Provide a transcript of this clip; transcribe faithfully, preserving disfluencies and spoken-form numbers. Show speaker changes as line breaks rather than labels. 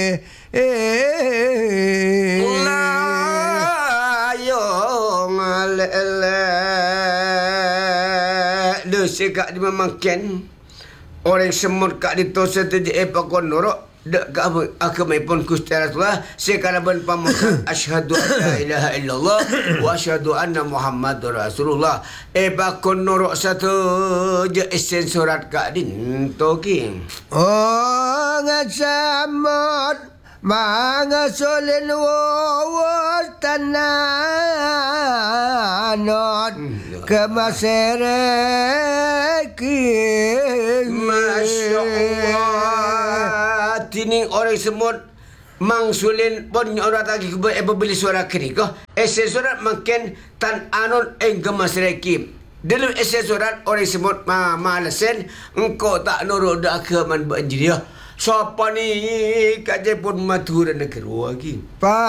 Layong lele Desi kak di memangken orang semut kak di tosa teje epakon norok dak ka agamipun Gusti Rasulullah sekalaban pamakan asyhadu an la ilaha illallah wa asyhadu anna muhammadur rasulullah epakon norok satu je esen surat kak din toki
oh ngasamot mangasolin wawas tananot kemasereki
Masya Allah tining orang semut mangsulin pon orang lagi beli suara kini ko ese surat makin tan anon enggemas reki dalam ese surat orang semut ma malasen engkau tak nurut dak ke man banjir ya siapa ni kaje pun matur negeri lagi
pa